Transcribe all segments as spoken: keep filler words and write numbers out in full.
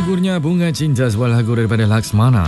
Gugurnya Bunga Cinta, sebuah lagu daripada Laksmana.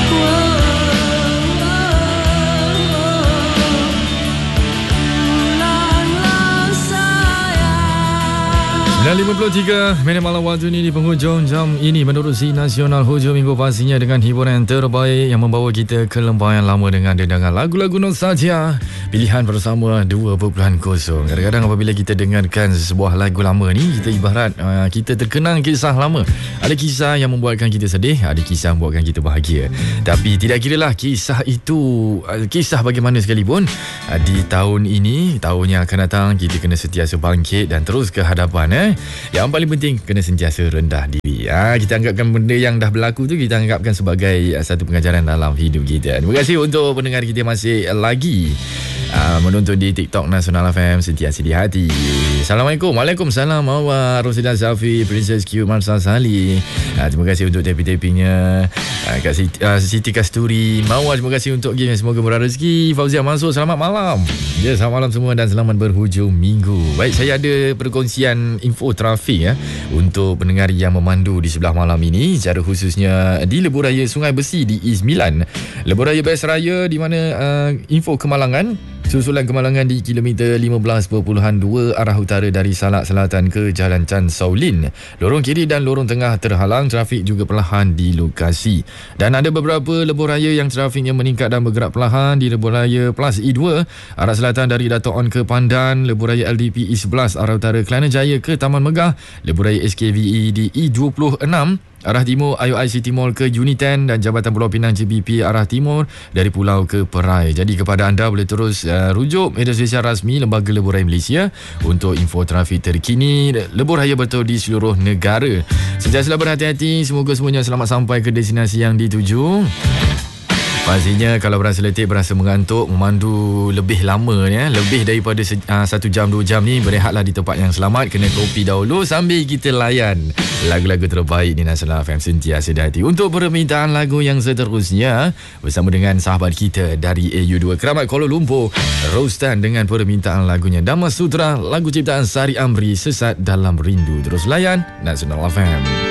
sembilan lima puluh tiga minit malam waktu ini di penghujung jam ini menerusi Nasional Hujung Minggu, pastinya dengan hiburan terbaik yang membawa kita ke lembah yang lama dengan dendangan lagu-lagu nostalgia pilihan bersama dua perpuluhan kosong. Kadang-kadang apabila kita dengarkan sebuah lagu lama ni, kita ibarat uh, kita terkenang kisah lama. Ada kisah yang membuatkan kita sedih, ada kisah yang membuatkan kita bahagia. Tapi tidak kiralah kisah itu uh, kisah bagaimana sekalipun, uh, di tahun ini, tahun yang akan datang, kita kena sentiasa bangkit dan terus ke hadapan. eh. Yang paling penting, kena sentiasa rendah diri. ha, Kita anggapkan benda yang dah berlaku tu, kita anggapkan sebagai uh, satu pengajaran dalam hidup kita. Terima kasih untuk pendengar kita masih lagi uh, menonton di TikTok Nasional F M, sentiasa di hati. Assalamualaikum. Waalaikumsalam. Mawar Rosidah Safi, Princess Q, Marsa Sali. uh, Terima kasih untuk tapping-tappingnya. uh, Kak Siti, uh, Siti Kasturi Mawar, terima kasih untuk game. Semoga murah rezeki. Fauzia Mansur, selamat malam. Ya, selamat malam semua dan selamat berhujung minggu. Baik, saya ada perkongsian info trafik ya untuk pendengar yang memandu di sebelah malam ini, secara khususnya di Lebuh Raya Sungai Besi di E sembilan. Lebuh Raya Best Raya di mana uh, info kemalangan, susulan kemalangan di kilometer lima belas perpuluhan dua arah utara dari Salak Selatan ke Jalan Chan Saulin. Lorong kiri dan lorong tengah terhalang, trafik juga perlahan di lokasi. Dan ada beberapa lebuh raya yang trafiknya meningkat dan bergerak perlahan di Lebuh Raya Plus E dua arah selatan dari Dato' On ke Pandan, Lebuh Raya L D P E sebelas arah utara Kelana Jaya ke Taman Megah, Lebuh Raya S K V E di E dua puluh enam arah timur I O I City Mall ke Uniten dan Jabatan Pulau Pinang J B P arah timur dari Pulau ke Perai. Jadi kepada anda boleh terus uh, rujuk media sosial rasmi Lembaga Lebuh Raya Malaysia untuk info trafik terkini lebuh raya betul di seluruh negara. Sentiasalah berhati-hati, semoga semuanya selamat sampai ke destinasi yang dituju. Pastinya kalau berasa letih, berasa mengantuk, memandu lebih lama ya, lebih daripada se- uh, satu jam dua jam ni, berehatlah di tempat yang selamat, kena kopi dahulu sambil kita layan lagu-lagu terbaik di Nasional F M, sentiasa di hati. Untuk permintaan lagu yang seterusnya bersama dengan sahabat kita dari A U dua Keramat Kuala Lumpur, Rostan dengan permintaan lagunya Dama Sutra, lagu ciptaan Sari Amri, Sesat Dalam Rindu. Terus layan Nasional F M.